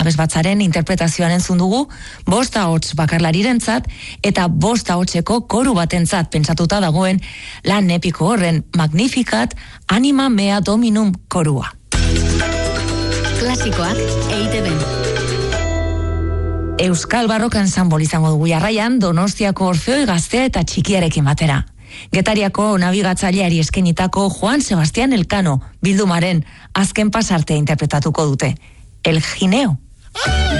abesbatzaren interpretazioan entzun dugu, 5 ahots bakarlarirentzat eta 5 ahotseko koru batentzat pentsatuta dagoen lan epiko horren Magnificat Anima Mea Dominum korua. Klasikoak EITB-n. Euskal Barroka ensanbol izango dugu jarraian Donostiako Orfeoi Gaztea eta Txikiarekin batera. Getariako nabigatzaileari eskenitako Juan Sebastián Elcano bildumaren azken pasartea interpretatuko dute. El Gineo.